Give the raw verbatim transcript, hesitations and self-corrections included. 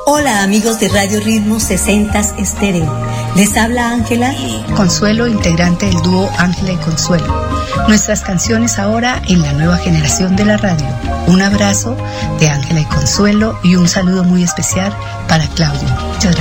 Hola amigos de Radio Ritmo sesenta Estéreo. Les habla Ángela y Consuelo, integrante del dúo Ángela y Consuelo. Nuestras canciones ahora en la nueva generación de la radio. Un abrazo de Ángela y Consuelo y un saludo muy especial para Claudio. Muchas gracias.